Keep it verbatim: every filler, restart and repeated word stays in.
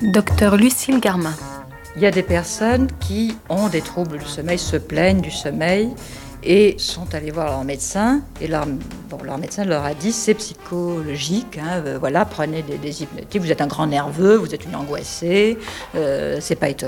Docteur Lucille Garmin. Il y a des personnes qui ont des troubles du sommeil, se plaignent du sommeil et sont allées voir leur médecin. Et leur, bon, leur médecin leur a dit c'est psychologique, hein, euh, voilà, prenez des, des hypnotiques, vous êtes un grand nerveux, vous êtes une angoissée, euh, c'est pas étonnant.